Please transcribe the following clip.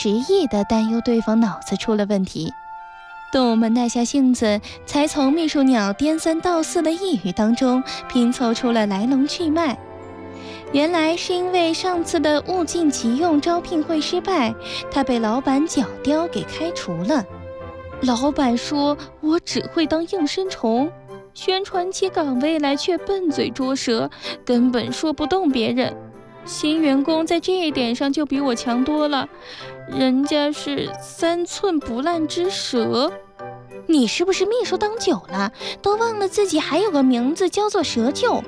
实意地担忧对方脑子出了问题。动物们耐下性子，才从秘书鸟颠三倒四的一语当中拼凑出了来龙去脉。原来是因为上次的物尽其用招聘会失败，他被老板脚刁给开除了。老板说我只会当应声虫，宣传起岗位来却笨嘴拙舌，根本说不动别人。新员工在这一点上就比我强多了，人家是3寸不烂之舌。你是不是秘书当久了，都忘了自己还有个名字叫做蛇舅？